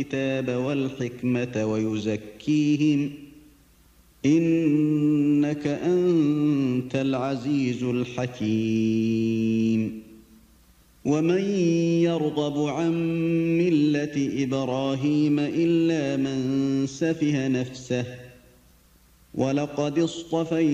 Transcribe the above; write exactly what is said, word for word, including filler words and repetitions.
الكتاب والحكمة ويزكيهم إنك أنت العزيز الحكيم. ومن يرغب عن ملة إبراهيم إلا من سفه نفسه ولقد اصطفيناه